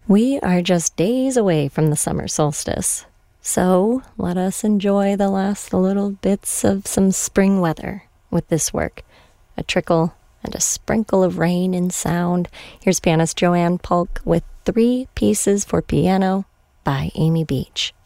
We are just days away from the summer solstice, so let us enjoy the last little bits of some spring weather with this work. A trickle and a sprinkle of rain in sound. Here's pianist Joanne Polk with 3 Pieces for Piano by Amy Beach.